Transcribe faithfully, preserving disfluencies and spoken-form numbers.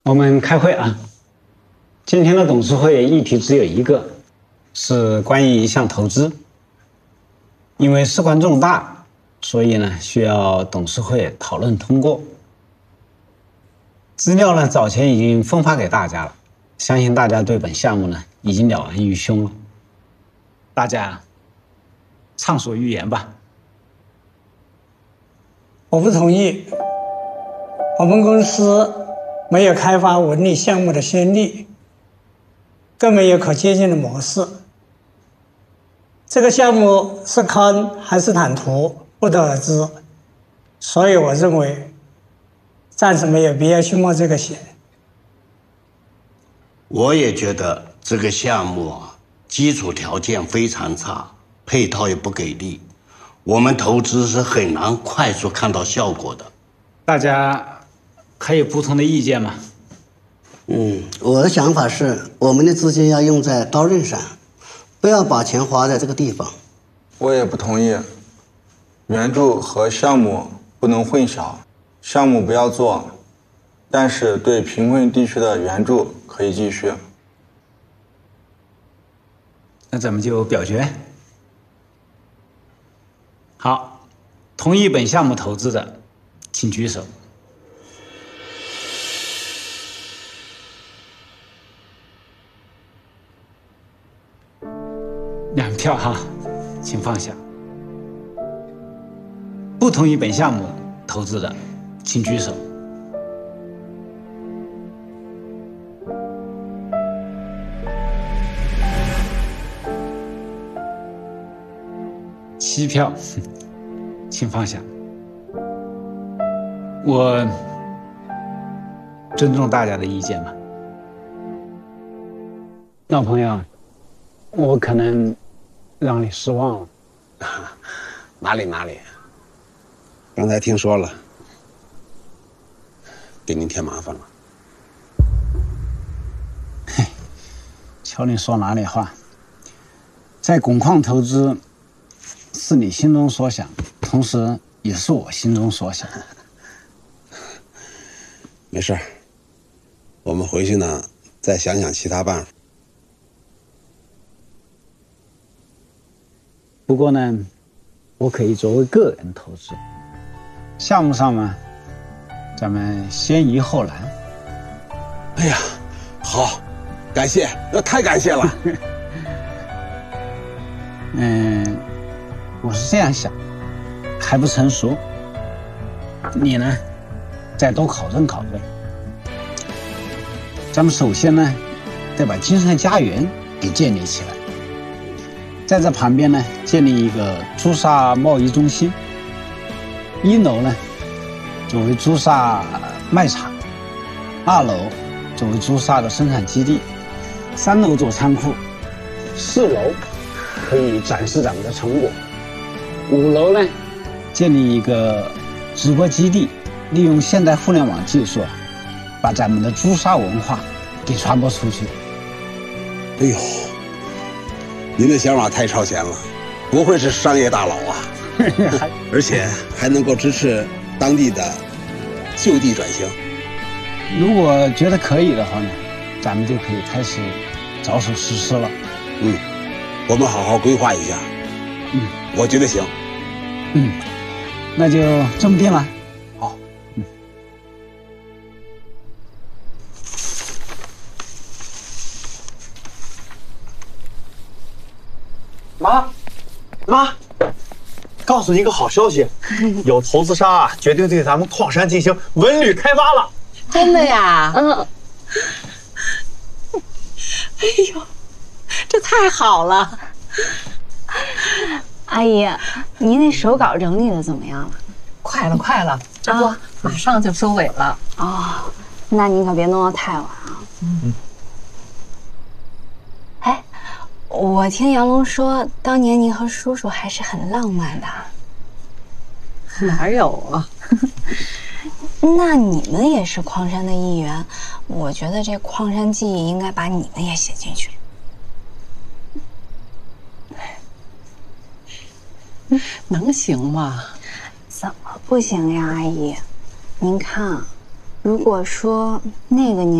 我们开会啊！今天的董事会议题只有一个，是关于一项投资。因为事关重大，所以呢需要董事会讨论通过。资料呢早前已经分发给大家了，相信大家对本项目呢已经了然于胸了。大家畅所欲言吧。 我不同意。我们公司没有开发文旅项目的先例，更没有可借鉴的模式。这个项目是坑还是坦途，不得而知。所以我认为，暂时没有必要去冒这个险。 我也觉得这个项目啊，基础条件非常差，配套也不给力，我们投资是很难快速看到效果的。 大家还有不同的意见吗？ 嗯，我的想法是，我们的资金要用在刀刃上，不要把钱花在这个地方。 我也不同意，援助和项目不能混淆，项目不要做，但是对贫困地区的援助可以继续。 那咱们就表决。好，同意本项目投资的，请举手。两票哈，请放下。不同意本项目投资的，请举手。七票，请放下。我尊重大家的意见嘛。老朋友，我可能让你失望了。 哪里哪里，刚才听说了，给您添麻烦了。 嘿，瞧你说哪里话。在汞矿投资是你心中所想，同时也是我心中所想。 没事，我们回去呢再想想其他办法。 不过呢，我可以作为个人投资，项目上嘛，咱们先易后难。 哎呀，好，感谢，那太感谢了。 嗯，我是这样想，还不成熟，你呢，再多考证考证。咱们首先呢，得把金山家园给建立起来。在这旁边呢，建立一个朱砂贸易中心。一楼呢，作为朱砂卖场；二楼作为朱砂的生产基地；三楼做仓库；四楼可以展示咱们的成果；五楼呢，建立一个直播基地，利用现代互联网技术，把咱们的朱砂文化给传播出去。 哎呦！您的想法太超前了，不愧是商业大佬啊！而且还能够支持当地的就地转型。 如果觉得可以的话呢，咱们就可以开始着手实施了。 嗯，我们好好规划一下。 嗯， 我觉得行。 嗯，那就这么定了。 好。 嗯。 妈，妈，告诉你一个好消息，有投资商啊决定对咱们矿山进行文旅开发了。 真的呀？ 嗯。 哎呦，这太好了！ 阿姨，您那手稿整理的怎么样了？ 快了，快了，这不、啊、马上就收尾了。 哦，那您可别弄得太晚啊。嗯。哎。我听杨龙说，当年您和叔叔还是很浪漫的。 哪有啊？ 那你们也是矿山的一员，我觉得这矿山记忆应该把你们也写进去。 能行吗？ 怎么不行呀，阿姨？您看， 如果说那个年。